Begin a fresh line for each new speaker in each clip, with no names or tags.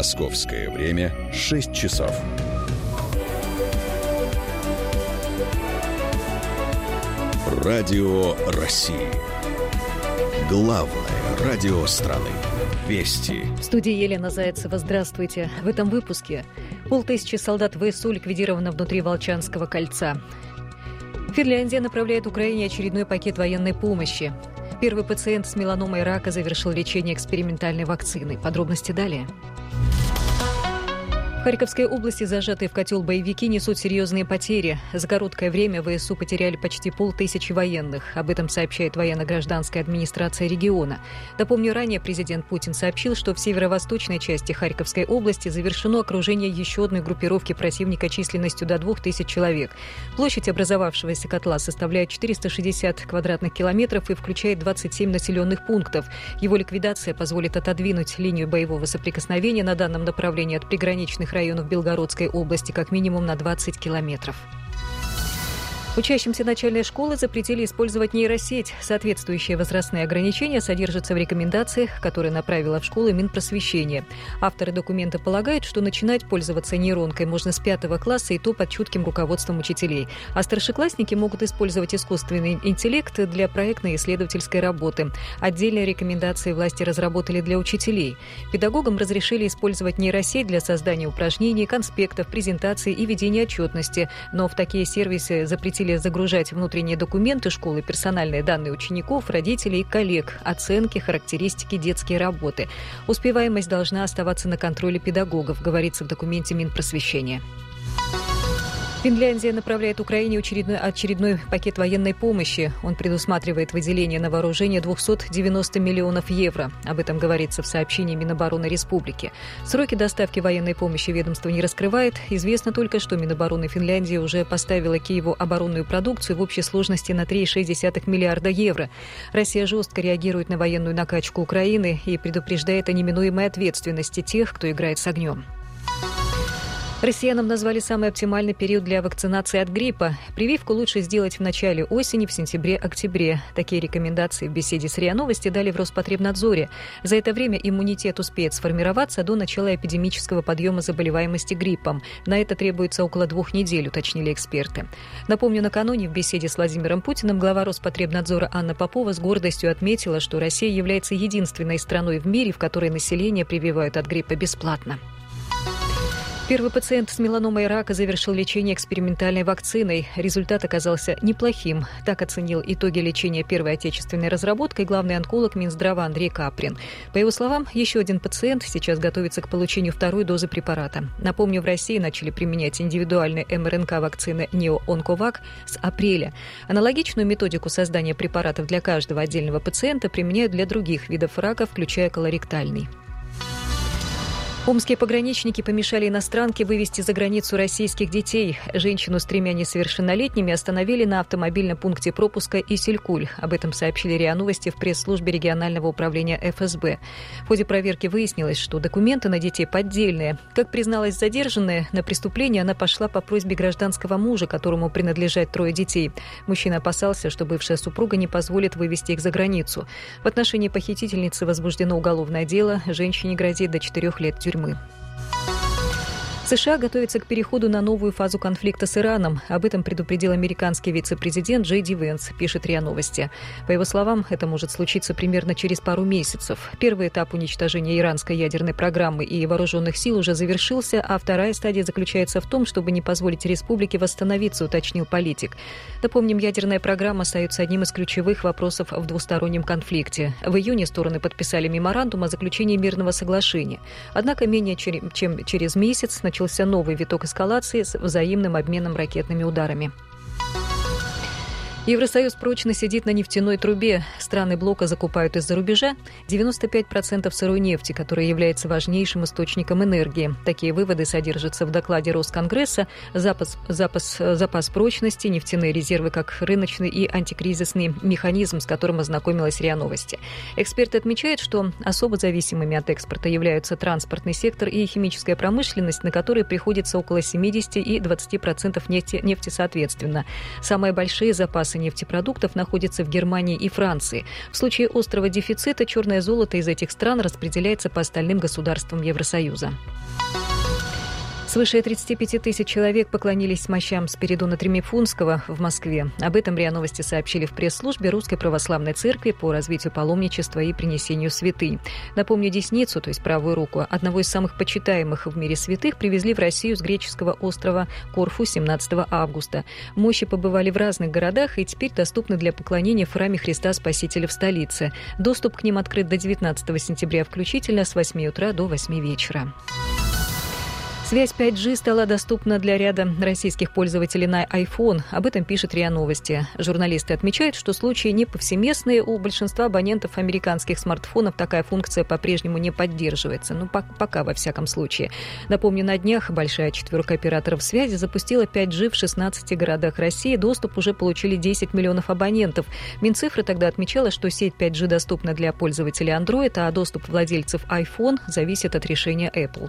Московское время 6 часов. Радио России. Главное радио страны. Вести.
В студии Елена Зайцева. Здравствуйте. В этом выпуске 500 солдат ВСУ ликвидировано внутри Волчанского кольца. Финляндия направляет Украине очередной пакет военной помощи. Первый пациент с меланомой рака завершил лечение экспериментальной вакциной. Подробности далее. В Харьковской области зажатые в котел боевики несут серьезные потери. За короткое время ВСУ потеряли почти 500 военных. Об этом сообщает военно-гражданская администрация региона. Напомню, ранее президент Путин сообщил, что в северо-восточной части Харьковской области завершено окружение еще одной группировки противника численностью до 2000 человек. Площадь образовавшегося котла составляет 460 квадратных километров и включает 27 населенных пунктов. Его ликвидация позволит отодвинуть линию боевого соприкосновения на данном направлении от приграничных районов Белгородской области как минимум на 20 километров. Учащимся начальной школы запретили использовать нейросеть. Соответствующие возрастные ограничения содержатся в рекомендациях, которые направила в школу Минпросвещение. Авторы документа полагают, что начинать пользоваться нейронкой можно с 5 класса, и то под чутким руководством учителей. А старшеклассники могут использовать искусственный интеллект для проектной и исследовательской работы. Отдельные рекомендации власти разработали для учителей. Педагогам разрешили использовать нейросеть для создания упражнений, конспектов, презентаций и ведения отчетности. Но в такие сервисы запретили загружать внутренние документы школы, персональные данные учеников, родителей, коллег, оценки, характеристики, детские работы. Успеваемость должна оставаться на контроле педагогов, говорится в документе Минпросвещения. Финляндия направляет Украине очередной пакет военной помощи. Он предусматривает выделение на вооружение 290 миллионов евро. Об этом говорится в сообщении Минобороны Республики. Сроки доставки военной помощи ведомство не раскрывает. Известно только, что Минобороны Финляндии уже поставила Киеву оборонную продукцию в общей сложности на 3,6 миллиарда евро. Россия жестко реагирует на военную накачку Украины и предупреждает о неминуемой ответственности тех, кто играет с огнем. Россиянам назвали самый оптимальный период для вакцинации от гриппа. Прививку лучше сделать в начале осени, в сентябре-октябре. Такие рекомендации в беседе с РИА Новости дали в Роспотребнадзоре. За это время иммунитет успеет сформироваться до начала эпидемического подъема заболеваемости гриппом. На это требуется около 2 недель, уточнили эксперты. Напомню, накануне в беседе с Владимиром Путиным глава Роспотребнадзора Анна Попова с гордостью отметила, что Россия является единственной страной в мире, в которой население прививают от гриппа бесплатно. Первый пациент с меланомой рака завершил лечение экспериментальной вакциной. Результат оказался неплохим. Так оценил итоги лечения первой отечественной разработкой главный онколог Минздрава Андрей Каприн. По его словам, еще один пациент сейчас готовится к получению второй дозы препарата. Напомню, в России начали применять индивидуальные МРНК-вакцины Нео-Онковак с апреля. Аналогичную методику создания препаратов для каждого отдельного пациента применяют для других видов рака, включая колоректальный. Омские пограничники помешали иностранке вывести за границу российских детей. Женщину с 3 несовершеннолетними остановили на автомобильном пункте пропуска Исилькуль. Об этом сообщили РИА Новости в пресс-службе регионального управления ФСБ. В ходе проверки выяснилось, что документы на детей поддельные. Как призналась задержанная, на преступление она пошла по просьбе гражданского мужа, которому принадлежат 3 детей. Мужчина опасался, что бывшая супруга не позволит вывести их за границу. В отношении похитительницы возбуждено уголовное дело. Женщине грозит до 4 лет тюрьмы. США готовятся к переходу на новую фазу конфликта с Ираном. Об этом предупредил американский вице-президент Джей Ди Венс, пишет РИА Новости. По его словам, это может случиться примерно через пару месяцев. Первый этап уничтожения иранской ядерной программы и вооруженных сил уже завершился, а вторая стадия заключается в том, чтобы не позволить республике восстановиться, уточнил политик. Напомним, ядерная программа остается одним из ключевых вопросов в двустороннем конфликте. В июне стороны подписали меморандум о заключении мирного соглашения. Однако менее чем через месяц начался новый виток эскалации с взаимным обменом ракетными ударами. Евросоюз прочно сидит на нефтяной трубе. Страны блока закупают из-за рубежа 95% сырой нефти, которая является важнейшим источником энергии. Такие выводы содержатся в докладе Росконгресса. Запас прочности, нефтяные резервы как рыночный и антикризисный механизм, с которым ознакомилась РИА Новости. Эксперты отмечают, что особо зависимыми от экспорта являются транспортный сектор и химическая промышленность, на которые приходится около 70 и 20% нефти соответственно. Самые большие запасы запасы нефтепродуктов находятся в Германии и Франции. В случае острого дефицита черное золото из этих стран распределяется по остальным государствам Евросоюза. Свыше 35 тысяч человек поклонились мощам Спиридона Тремифунского в Москве. Об этом РИА Новости сообщили в пресс-службе Русской Православной Церкви по развитию паломничества и принесению святынь. Напомню, десницу, то есть правую руку, одного из самых почитаемых в мире святых, привезли в Россию с греческого острова Корфу 17 августа. Мощи побывали в разных городах и теперь доступны для поклонения в храме Христа Спасителя в столице. Доступ к ним открыт до 19 сентября включительно с 8 утра до 8 вечера. Связь 5G стала доступна для ряда российских пользователей на iPhone. Об этом пишет РИА Новости. Журналисты отмечают, что случаи не повсеместные. У большинства абонентов американских смартфонов такая функция по-прежнему не поддерживается. Пока, во всяком случае. Напомню, на днях большая четверка операторов связи запустила 5G в 16 городах России. Доступ уже получили 10 миллионов абонентов. Минцифра тогда отмечала, что сеть 5G доступна для пользователей Android, а доступ владельцев iPhone зависит от решения Apple.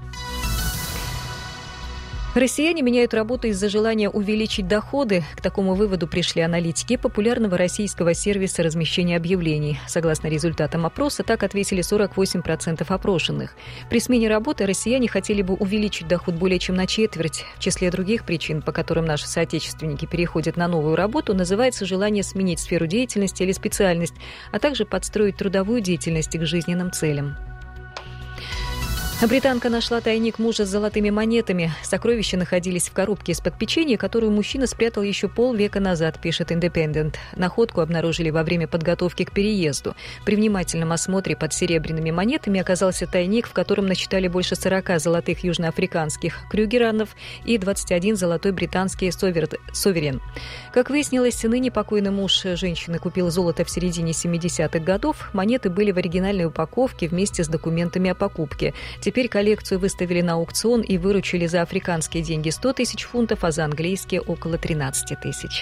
Россияне меняют работу из-за желания увеличить доходы. К такому выводу пришли аналитики популярного российского сервиса размещения объявлений. Согласно результатам опроса, так ответили 48% опрошенных. При смене работы россияне хотели бы увеличить доход более чем на четверть. В числе других причин, по которым наши соотечественники переходят на новую работу, называется желание сменить сферу деятельности или специальность, а также подстроить трудовую деятельность к жизненным целям. Британка нашла тайник мужа с золотыми монетами. Сокровища находились в коробке из-под печенья, которую мужчина спрятал еще полвека назад, пишет Independent. Находку обнаружили во время подготовки к переезду. При внимательном осмотре под серебряными монетами оказался тайник, в котором насчитали больше 40 золотых южноафриканских крюгеранов и 21 золотой британский соверен. Как выяснилось, ныне покойный муж женщины купил золото в середине 70-х годов. Монеты были в оригинальной упаковке вместе с документами о покупке. Теперь коллекцию выставили на аукцион и выручили за африканские деньги 100 тысяч фунтов, а за английские около 13 тысяч.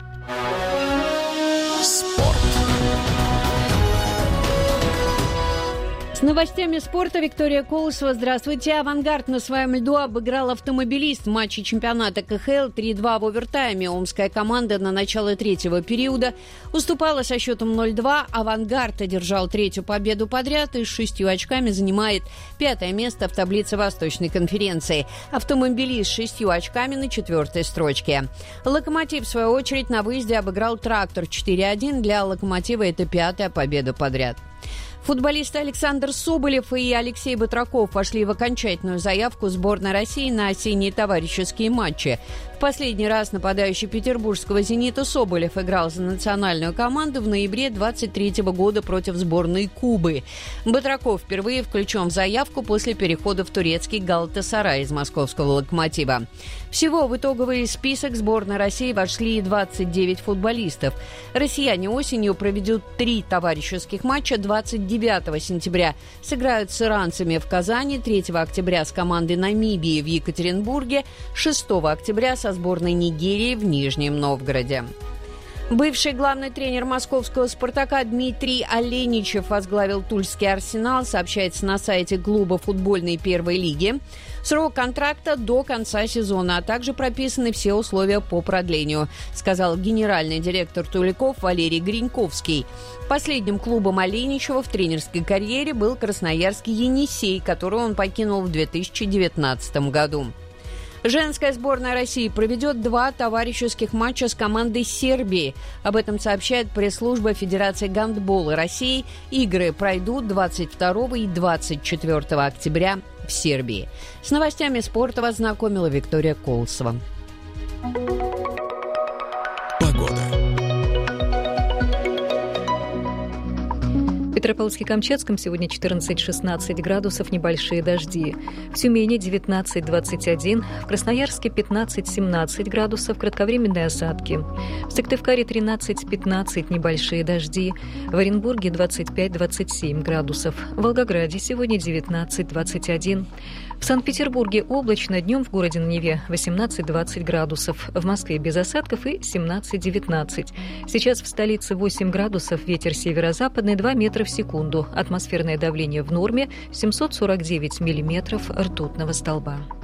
Спорт.
С новостями спорта Виктория Колосова. Здравствуйте. «Авангард» на своем льду обыграл «Автомобилист» в матче чемпионата КХЛ 3-2 в овертайме. Омская команда на начало третьего периода уступала со счетом 0-2. «Авангард» одержал третью победу подряд и с 6 очками занимает 5-е место в таблице Восточной конференции. «Автомобилист» с 6 очками на 4-й строчке. «Локомотив», в свою очередь, на выезде обыграл «Трактор» 4-1. Для «Локомотива» это 5-я победа подряд. Футболисты Александр Соболев и Алексей Батраков вошли в окончательную заявку сборной России на осенние товарищеские матчи. В последний раз нападающий петербургского «Зенита» Соболев играл за национальную команду в ноябре 2023 года против сборной Кубы. Батраков впервые включен в заявку после перехода в турецкий «Галатасарай» из московского «Локомотива». Всего в итоговый список сборной России вошли 29 футболистов. Россияне осенью проведут 3 товарищеских матча. 29 сентября сыграют с иранцами в Казани, 3 октября с командой Намибии в Екатеринбурге, 6 октября со сборной Нигерии в Нижнем Новгороде. Бывший главный тренер московского «Спартака» Дмитрий Аленичев возглавил тульский «Арсенал», сообщается на сайте клуба футбольной первой лиги. Срок контракта до конца сезона, а также прописаны все условия по продлению, сказал генеральный директор «Туликов» Валерий Гриньковский. Последним клубом Аленичева в тренерской карьере был красноярский «Енисей», который он покинул в 2019 году. Женская сборная России проведет 2 товарищеских матча с командой Сербии. Об этом сообщает пресс-служба Федерации гандбола России. Игры пройдут 22 и 24 октября в Сербии. С новостями спорта вас знакомила Виктория Колосова.
Погода.
В Петропавловске-Камчатском сегодня 14-16 градусов, небольшие дожди. В Тюмени 19-21, в Красноярске 15-17 градусов, кратковременные осадки. В Сыктывкаре 13-15, небольшие дожди. В Оренбурге 25-27 градусов. В Волгограде сегодня 19-21. В Санкт-Петербурге облачно, днем в городе на Неве 18-20 градусов. В Москве без осадков и 17-19. Сейчас в столице 8 градусов, ветер северо-западный 2 метра в секунду. Атмосферное давление в норме 749 миллиметров ртутного столба.